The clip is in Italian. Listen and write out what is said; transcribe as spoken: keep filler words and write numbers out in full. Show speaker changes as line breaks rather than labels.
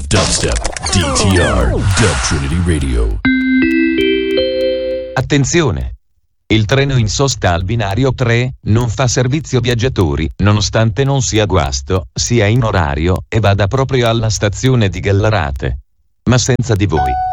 of dubstep. D T R, Dub Trinity Radio.
Attenzione! Il treno in sosta al binario tre non fa servizio viaggiatori, nonostante non sia guasto, sia in orario e vada proprio alla stazione di Gallarate. Ma senza di voi.